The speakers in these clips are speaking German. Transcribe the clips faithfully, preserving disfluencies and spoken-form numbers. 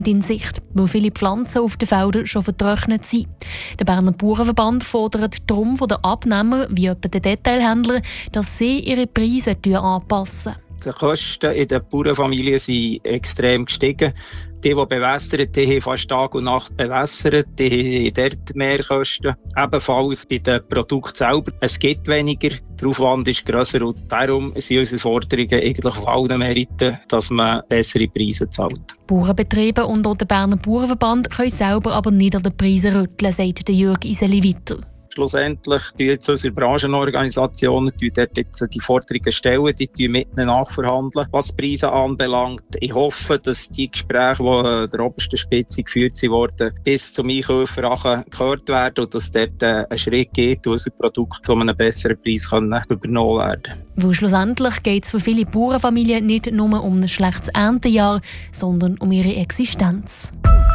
in Sicht, weil viele Pflanzen auf den Feldern schon vertrocknet sind. Der Berner Bauernverband fordert darum von den Abnehmern, wie etwa den Detailhändlern, dass sie ihre Preise anpassen. Die Kosten in den Bauernfamilien sind extrem gestiegen. Die, die bewässern, die haben fast Tag und Nacht bewässert, die haben dort mehr Kosten. Ebenfalls bei den Produkten selber. Es gibt weniger, der Aufwand ist grösser und darum sind unsere Forderungen eigentlich auf allen Meriten, dass man bessere Preise zahlt. Bauernbetriebe und auch der Berner Bauernverband können selber aber nicht an den Preisen rütteln, sagt Jürg Iseli weiter. Schlussendlich tun jetzt unsere Branchenorganisationen dort jetzt die Forderungen stellen, die tun mit ihnen nachverhandeln, was die Preise anbelangt. Ich hoffe, dass die Gespräche, die der obersten Spitze geführt wurden, bis zum Einkäufer gehört werden und dass dort ein Schritt geht, und unser Produkt zu einem besseren Preis können übernommen werden. Weil schlussendlich geht es für viele Bauernfamilien nicht nur um ein schlechtes Erntejahr, sondern um ihre Existenz.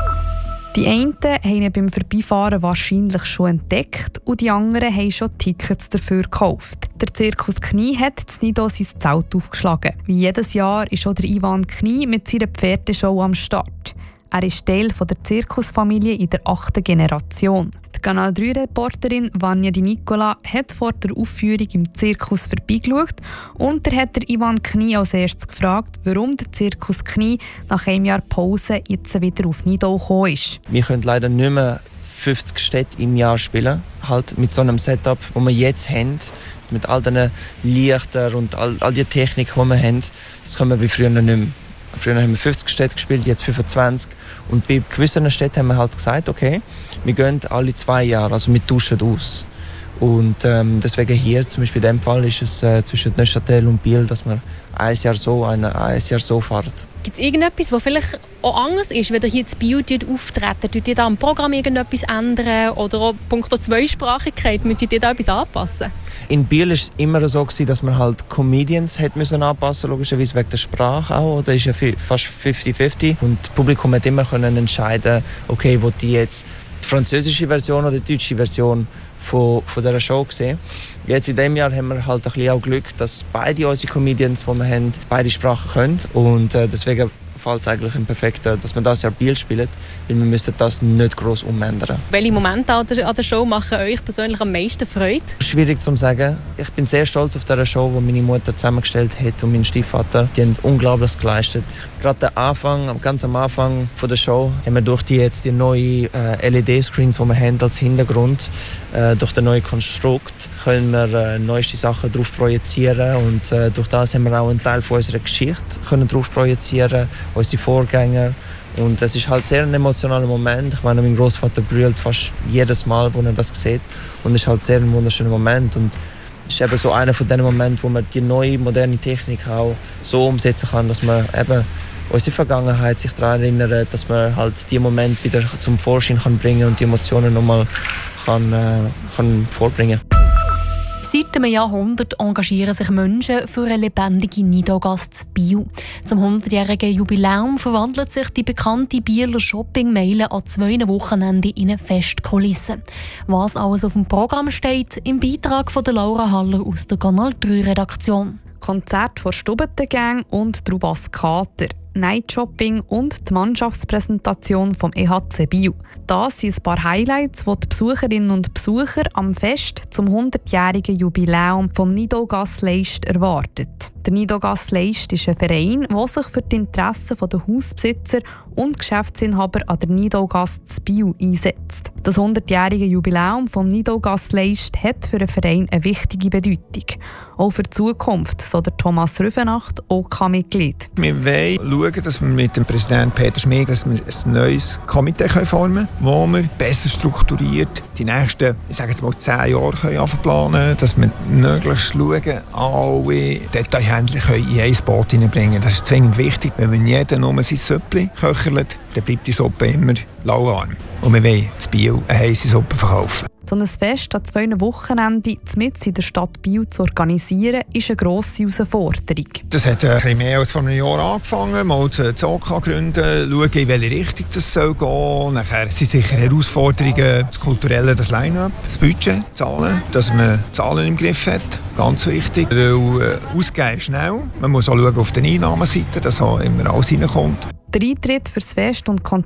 Die einen haben ihn beim Vorbeifahren wahrscheinlich schon entdeckt und die anderen haben schon Tickets dafür gekauft. Der Zirkus Knie hat in Nido sein Zelt aufgeschlagen. Wie jedes Jahr ist auch der Ivan Knie mit seiner Pferdeshow am Start. Er ist Teil der Zirkusfamilie in der achten Generation. Die Kanal drei Reporterin Vanja Di Nicola hat vor der Aufführung im Zirkus vorbeigeschaut und er hat der Ivan Knie als erstes gefragt, warum der Zirkus Knie nach einem Jahr Pause jetzt wieder auf Nido gekommen ist. Wir können leider nicht mehr fünfzig Städte im Jahr spielen, halt mit so einem Setup, das wir jetzt haben, mit all den Lichtern und all, all die Technik, die wir haben, das können wir wie früher nicht mehr. Früher haben wir fünfzig Städte gespielt, jetzt fünfundzwanzig. Und bei gewissen Städten haben wir halt gesagt, okay, wir gehen alle zwei Jahre, also wir tauschen aus. Und ähm, deswegen hier, zum Beispiel in diesem Fall, ist es äh, zwischen Neuchâtel und Biel, dass wir ein Jahr so, ein, ein Jahr so fahren. Gibt es irgendetwas, das vielleicht auch anders ist, wenn ihr hier in Biel auftreten? Tut ihr da am Programm irgendetwas ändern? Oder auch punkto Zweisprachigkeit, müsst ihr da etwas anpassen? In Biel war es immer so, dass man halt Comedians hat müssen anpassen, logischerweise wegen der Sprache auch. Da ist ja fast fünfzig fünfzig. Und das Publikum hat immer können entscheiden, okay, will die jetzt die französische Version oder die deutsche Version von, von dieser Show sehen. Jetzt in diesem Jahr haben wir halt ein bisschen auch Glück, dass beide unsere Comedians, die wir haben, beide Sprachen können. Und äh, deswegen fällt es eigentlich im Perfekten, dass wir das Jahr Biel spielen, weil wir müssen das nicht gross umändern. Welche Momente an der, an der Show machen euch persönlich am meisten Freude? Schwierig zu sagen. Ich bin sehr stolz auf diese Show, die meine Mutter zusammengestellt hat und mein Stiefvater. Die haben unglaublich geleistet. Gerade der Anfang, ganz am Anfang von der Show, haben wir durch die jetzt die neuen äh, L E D-Screens, die wir haben als Hintergrund, äh, durch den neuen Konstrukt, können wir äh, neueste Sachen drauf projizieren und äh, durch das haben wir auch einen Teil von unserer Geschichte können drauf projizieren, unsere Vorgänger. Und es ist halt sehr ein emotionaler Moment. Ich meine, mein Großvater brüllt fast jedes Mal, wo er das sieht. Und es ist halt sehr ein wunderschöner Moment. Und es ist eben so einer von den Momenten, wo man die neue, moderne Technik auch so umsetzen kann, dass man eben unsere Vergangenheit sich daran erinnert, dass man halt die Momente wieder zum Vorschein kann bringen und die Emotionen nochmal kann, äh, kann vorbringen. Seit einem Jahrhundert engagieren sich Menschen für eine lebendige Nidogasse zu Biel. Zum hundertjährigen Jubiläum verwandelt sich die bekannte Bieler Shopping-Meile an zwei Wochenenden in eine Festkulisse. Was alles auf dem Programm steht, im Beitrag von Laura Haller aus der Kanal drei Redaktion. Konzert von Stubbentengang und Trubas Kater, Nightshopping und die Mannschaftspräsentation vom E H C Biel. Das sind ein paar Highlights, die die Besucherinnen und Besucher am Fest zum hundertjährigen Jubiläum vom Nidogasse Leist erwartet. Der Nidogasse Leist ist ein Verein, der sich für die Interessen der Hausbesitzer und Geschäftsinhaber an der Nidogasse zu Biel einsetzt. Das hundertjährige Jubiläum vom Nidogasse Leist hat für den Verein eine wichtige Bedeutung. Auch für die Zukunft, so der Thomas Rüfenacht, O K-Mitglied. Wir wollen schauen, dass wir mit dem Präsidenten Peter Schmid dass wir ein neues Komitee formen können, wo wir besser strukturiert die nächsten, ich sage jetzt mal, zehn Jahre können planen können, dass wir möglichst schauen, alle Detailhändler in ein Boot hineinbringen können. Das ist zwingend wichtig. Wenn jeder nur sein Süppli köchert, dann bleibt die Suppe immer lauwarm. Und wir wollen in Biel eine heisse Suppe verkaufen. So ein Fest an zwei Wochenenden mitten in der Stadt Biel zu organisieren, ist eine grosse Herausforderung. Das hat ein bisschen mehr als vor einem Jahr angefangen. Mal das O K gründen, schauen, in welche Richtung das soll gehen. Nachher sind sicher Herausforderungen, das Kulturelle, das Line-up, das Budget, Zahlen, dass man Zahlen im Griff hat. Ganz wichtig, weil äh, ausgeben schnell. Man muss auch schauen auf der Einnahmenseite, dass auch immer alles reinkommt. Der Eintritt für das Fest und